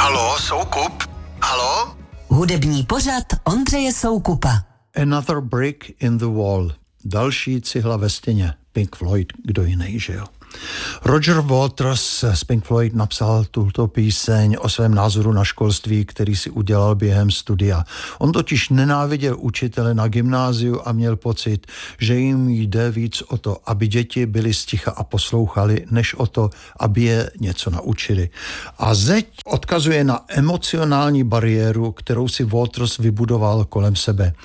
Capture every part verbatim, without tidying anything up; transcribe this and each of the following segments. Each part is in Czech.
Haló, Soukup? Haló? Hudební pořad Ondřeje Soukupa. Another brick in the wall. Další cihla ve stěně. Pink Floyd, kdo jiný, že jo? Roger Waters z Pink Floyd napsal tuto píseň o svém názoru na školství, který si udělal během studia. On totiž nenáviděl učitele na gymnáziu a měl pocit, že jim jde víc o to, aby děti byly sticha a poslouchali, než o to, aby je něco naučili. A zeď odkazuje na emocionální bariéru, kterou si Waters vybudoval kolem sebe.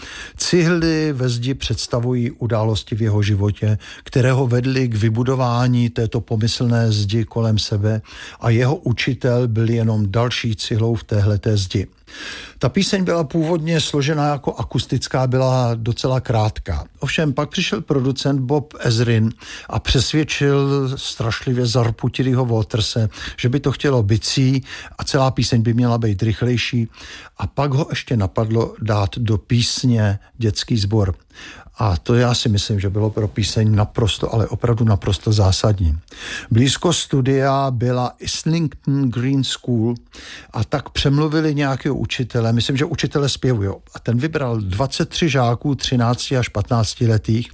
Cihly ve zdi představují události v jeho životě, které ho vedly k vybudování této pomyslné zdi kolem sebe a jeho učitel byl jenom další cihlou v téhleté zdi. Ta píseň byla původně složená jako akustická, byla docela krátká. Ovšem pak přišel producent Bob Ezrin a přesvědčil strašlivě zarputilýho Waterse, že by to chtělo bicí a celá píseň by měla být rychlejší. A pak ho ještě napadlo dát do písně dětský sbor. A to já si myslím, že bylo pro píseň naprosto, ale opravdu naprosto zásadní. Blízko studia byla Islington Green School a tak přemluvili nějakého učitele, myslím, že učitele zpěvu, jo. A ten vybral dvacet tři žáků, třináct až patnáct letých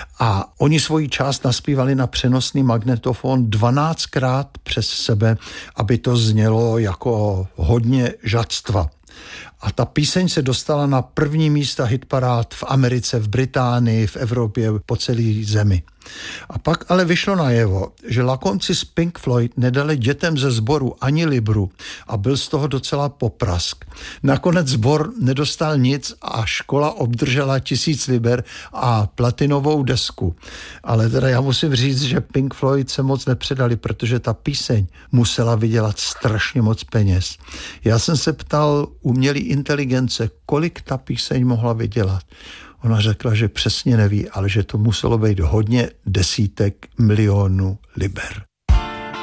a oni svoji část naspívali na přenosný magnetofon dvanáctkrát přes sebe, aby to znělo jako hodně žadstva. A ta píseň se dostala na první místa hitparád v Americe, v Británii, v Evropě, po celé zemi. A pak ale vyšlo najevo, že lakomci z Pink Floyd nedali dětem ze sboru ani libru a byl z toho docela poprask. Nakonec sbor nedostal nic a škola obdržela tisíc liber a platinovou desku. Ale teda já musím říct, že Pink Floyd se moc nepředali, protože ta píseň musela vydělat strašně moc peněz. Já jsem se ptal umělý inteligence, kolik ta píseň mohla vydělat. Ona řekla, že přesně neví, ale že to muselo být hodně desítek milionů liber.